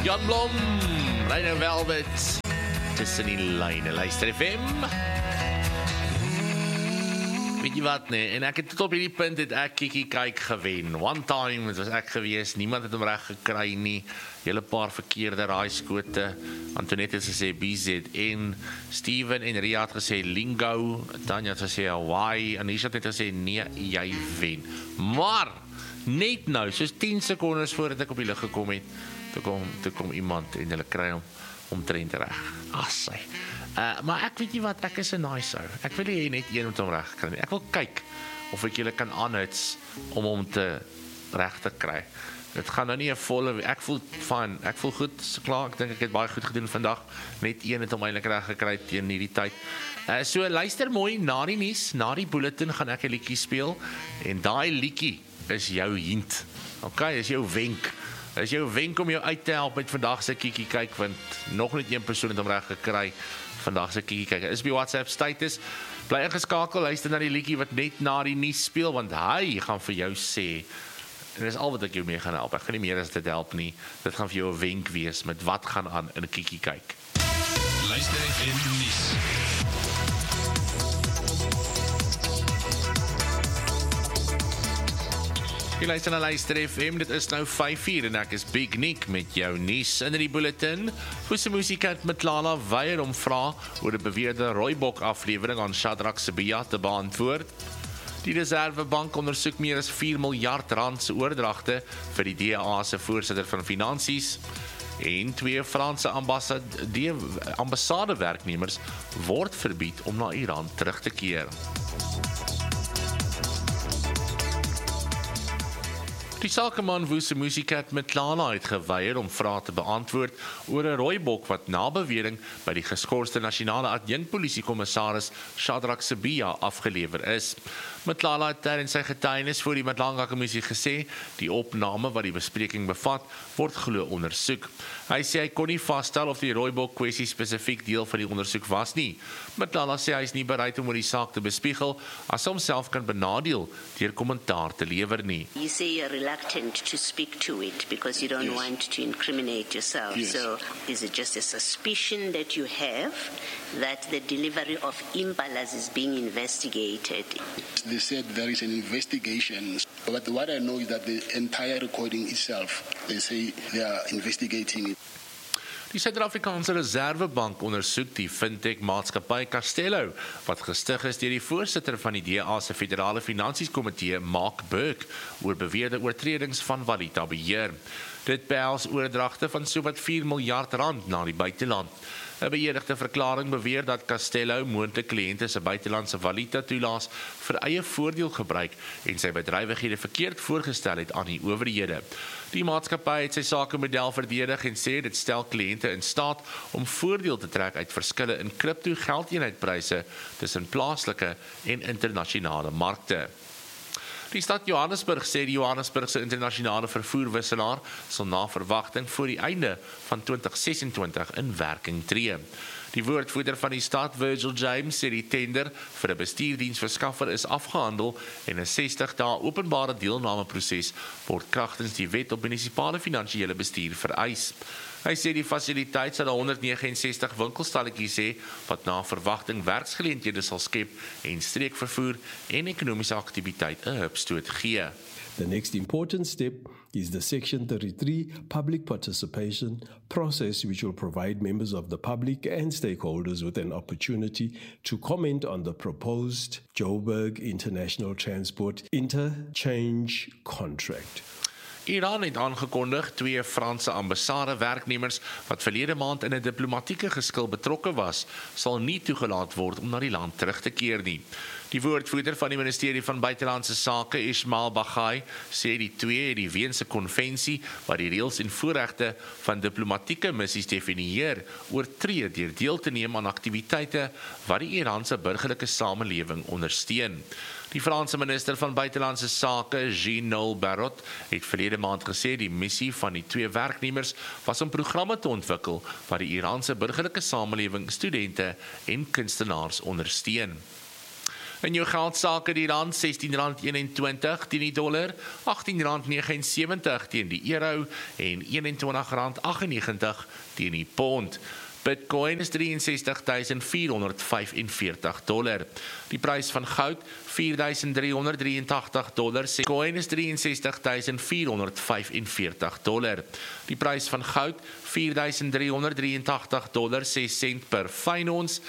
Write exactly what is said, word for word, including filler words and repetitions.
Jan Blom, Reine Velvet, tussen die lyne, luister F M. Weet jy wat nee, en ek het tot op hierdie punt het ek kiekie kyk gewen. One time, het was ek gewees, niemand het hom reg gekry nie, hele paar verkeerde raaiskote. Antoinette het gesê B Z N, Steven en Ria het gesê Lingo, Tanya het gesê Hawaii, Anisha het net gesê nee, jy wen. Maar, net nou, soos tien sekondes voordat ek op die lig gekom het, toe kom, toe kom iemand en hulle kry hom omtrent reg. Assai. Uh, maar ek weet nie wat, ek is 'n nice ou. Ek wil nie net een met hom reg kry nie. Ek wil kyk of ek julle kan aanhits om hom te reg te kry. Dit gaan nou nie 'n volle, ek voel fine, ek voel goed, so klaar, ek dink ek het baie goed gedoen vandag. Net een het hom eintlik reg gekry teen hierdie tyd. Uh, so luister mooi na die nuus, na die bulletin gaan ek 'n liedjie speel en daai liedjie is jou hint. Okay, is jou wenk. Is jou wenk om jou uit te help met vandag se kiekie kyk, want nog net een persoon het hom reg gekry. Vandag se kiekie kyk. Is by WhatsApp status. Bly ingeskakel, luister na die liedjie wat net na die nuus speel, want hy gaan vir jou sê, en dis al wat ek jou mee gaan help. Ek gaan nie meer as dit help nie. Dit gaan vir jou 'n wenk wees met wat gaan aan in 'n kiekie kyk. Luister in die nuus. Jy luister na Luister F M, dit is nou vyf uur en ek is Big Nick met jou nuus in die bulletin. Voese musiekant Mtlala weier om vra oor die beweerde Rooibok aflewering aan Shadrack Sibiya te beantwoord. Die Reservebank ondersoek meer as vier miljard rand se oordragte vir die D A se voorsitter van finansies. En twee Franse ambassade, ambassadewerknemers word verbied om na Iran terug te keer. Die sakeman Woese Musicat Mtlala het geweier om vrae te beantwoord oor 'n rooibok wat na bewering by die geskorste nasionale adjunkpolisiekommissaris Shadrack Sibiya afgelewer is. Mtlala het tydens sy getuienis voor die Madlanga Kommissie gesê, die opname wat die bespreking bevat, word glo ondersoek. Hy sê hy kon nie vasstel of die rooibok kwessie spesifiek deel van die ondersoek was nie. Mtlala sê hy is nie bereid om oor die saak te bespiegel, as hy homself kan benadeel deur kommentaar te lewer nie. You say you're reluctant to speak to it because you don't yes. want to incriminate yourself. Yes. So is it just a suspicion that you have that the delivery of impalas is being investigated? They said there is an investigation, but what I know is that the entire recording itself, they say they are investigating it. Die Suid-Afrikaanse Reservebank ondersoek die fintech-maatskappy Castello, wat gestig is deur die voorsitter van die D A se Federale Finansies-komitee, Mark Burke, oor beweerde oortredings van valutabeheer. Dit behels oordragte van sowat vier miljard rand na die buiteland. 'n Beëdigde verklaring beweer dat Castello moontlik kliënte se buitelandse valuta toelaas vir eie voordeel gebruik en sy bedrywighede verkeerd voorgestel het aan die owerhede. Die maatskappy het sy sakemodel verdedig en sê dit stel kliënte in staat om voordeel te trek uit verskille in kripto geldeenheidpryse tussen plaaslike en internasionale markte. Die stad Johannesburg sê die Johannesburgse internasionale vervoerwisselaar sal na verwagting voor die einde van twintig sesentwintig in werking tree. Die woordvoerder van die stad, Virgil James, sê die tender vir 'n bestuurdiensverskaffer is afgehandel en 'n sestig dae openbare deelnameproses word kragtens die wet op munisipale finansiële bestuur vereis. Hy sê die fasiliteit sal honderd negenenses winkelstalletjies hê wat na verwagting werksgeleenthede sal skep en streekvervoer en ekonomiese aktiwiteit 'n hupstoot gee. The next important step is the Section thirty-three public participation process, which will provide members of the public and stakeholders with an opportunity to comment on the proposed Joburg International Transport Interchange contract. Iran het aangekondig twee Franse ambassadewerknemers wat verlede maand in 'n diplomatieke geskil betrokke was, sal nie toegelaat word om na die land terug te keer nie. Die woordvoerder van die Ministerie van Buitelandse Sake, Ismail Baghai, sê die twee het die Weense konvensie wat die reëls en voorregte van diplomatieke missies definieer, oortree deur deel te neem aan aktiwiteite wat die Iranse burgerlike samelewing ondersteun. Die Franse minister van Buitelandse Sake, Jean-Noël Barrot, het verlede maand gesê die missie van die twee werknemers was om programme te ontwikkel wat die Iranse burgerlike samelewing, studente en kunstenaars ondersteun. In jou geldsaake die rand sestien rand eenentwintig teen die dollar, agttien rand negenensewentig teen die euro en eenentwintig rand aggennegentig teen die pond. Bitcoin is drie en sestig tuisend vier honderd vyfenveertig dollar. Die prys van goud vier duisend drie honderd drieëntagtig dollar. Bitcoin is drie en sestig tuisend vier honderd vyfenveertig dollar. Die prys van goud vier duisend drie honderd drieëntagtig dollar ses sent per fyn ons.